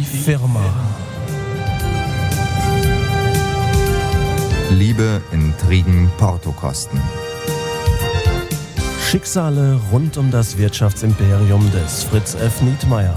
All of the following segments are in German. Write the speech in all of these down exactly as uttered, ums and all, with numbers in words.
Firma. Liebe, Intrigen, Portokosten. Schicksale rund um das Wirtschaftsimperium des Fritz F. Nietmeyer.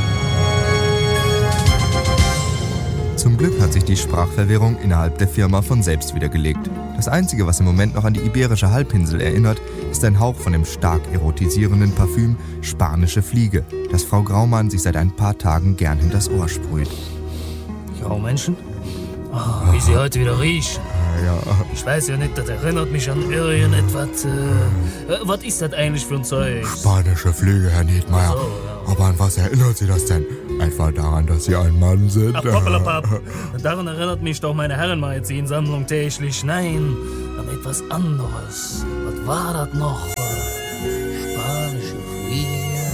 Zum Glück hat sich die Sprachverwirrung innerhalb der Firma von selbst wiedergelegt. Das Einzige, was im Moment noch an die iberische Halbinsel erinnert, ist ein Hauch von dem stark erotisierenden Parfüm Spanische Fliege, das Frau Graumann sich seit ein paar Tagen gern hinters Ohr sprüht. Graumenschen? Oh, wie sie heute wieder riechen. Ja. Ich weiß ja nicht, das erinnert mich an irgendetwas. Äh, was ist das eigentlich für ein Zeug? Spanische Fliege, Herr Nietmeyer. So, ja. Aber an was erinnert Sie das denn? Etwa daran, dass Sie ein Mann sind? Ach, Pappelapapp. Daran erinnert mich doch meine Herrenmagazinsammlung täglich. Nein, an etwas anderes. Was war das noch? Spanische Fliege.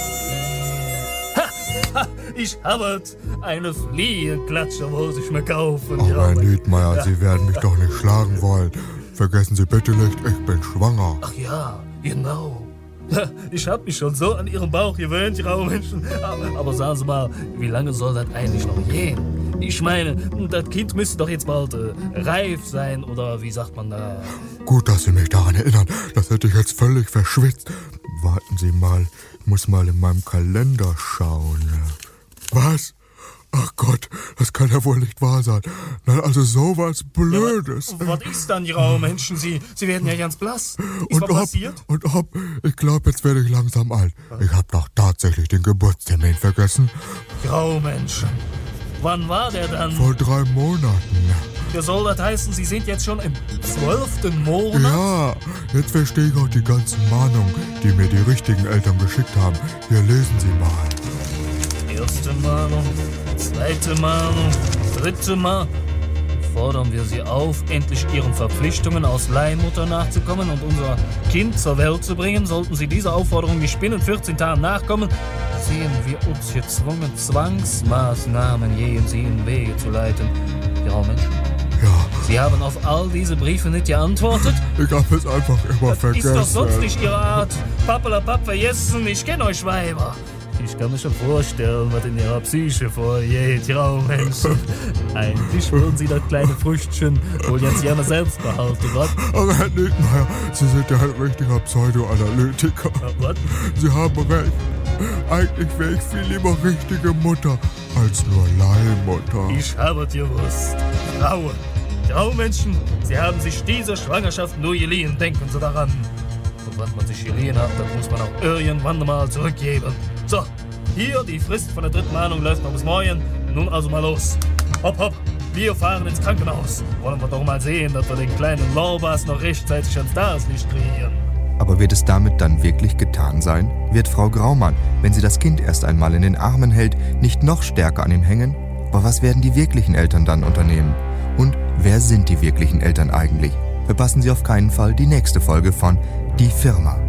Ha, ha, ich habe es. Eine Fliegenklatsche muss ich mir kaufen. Aber ja, Herr Nietmeyer, ja. Sie werden mich doch nicht schlagen wollen. Vergessen Sie bitte nicht, ich bin schwanger. Ach ja, genau. Ich hab mich schon so an Ihren Bauch gewöhnt, Graumenschen. Aber, aber sagen Sie mal, wie lange soll das eigentlich noch gehen? Ich meine, das Kind müsste doch jetzt bald äh, reif sein, oder wie sagt man da? Gut, dass Sie mich daran erinnern. Das hätte ich jetzt völlig verschwitzt. Warten Sie mal, ich muss mal in meinem Kalender schauen. Was? Ach Gott, das kann ja wohl nicht wahr sein. Nein, also sowas Blödes. Ja, was ist dann, Graumenschen? Sie, Sie werden ja ganz blass. Ist was ob, passiert? Und ob, ich glaube, jetzt werde ich langsam alt. Ich habe doch tatsächlich den Geburtstermin vergessen. Graumenschen. Wann war der dann? Vor drei Monaten. Ja, soll das heißen, Sie sind jetzt schon im zwölften Monat? Ja, jetzt verstehe ich auch die ganzen Mahnungen, die mir die richtigen Eltern geschickt haben. Hier, lesen Sie mal. Erste Mahnung, zweite Mahnung, dritte Mahnung. Fordern wir Sie auf, endlich Ihren Verpflichtungen als Leihmutter nachzukommen und unser Kind zur Welt zu bringen. Sollten Sie dieser Aufforderung nicht binnen vierzehn Tagen nachkommen, sehen wir uns gezwungen, Zwangsmaßnahmen gegen Sie in Wege zu leiten. Graumenschen? Ja. Sie haben auf all diese Briefe nicht geantwortet? Ich habe es einfach immer Das vergessen. ist doch sonst nicht Ihre Art. Pappelapapp vergessen, ich kenne euch Weiber. Ich kann mir schon vorstellen, was in ihrer Psyche vorgeht, Graumenschen. Eigentlich würden Sie das kleine Früchtchen wohl jetzt gerne selbst behalten, was? Aber Herr Nietmeyer, Sie sind ja ein richtiger Pseudoanalytiker. Was? Sie haben recht. Eigentlich wäre ich viel lieber richtige Mutter als nur Leihmutter. Ich habe es gewusst. Frauen, Graumenschen, Sie haben sich diese Schwangerschaft nur geliehen, denken Sie daran. Und was man sich geliehen hat, das muss man auch irgendwann mal zurückgeben. So, hier, die Frist von der dritten Mahnung läuft noch bis morgen. Nun also mal los. Hopp, hopp, wir fahren ins Krankenhaus. Wollen wir doch mal sehen, dass wir den kleinen Lorbas noch rechtzeitig ans Tageslicht kriegen. Aber wird es damit dann wirklich getan sein? Wird Frau Graumann, wenn sie das Kind erst einmal in den Armen hält, nicht noch stärker an ihm hängen? Aber was werden die wirklichen Eltern dann unternehmen? Und wer sind die wirklichen Eltern eigentlich? Verpassen Sie auf keinen Fall die nächste Folge von Die Firma.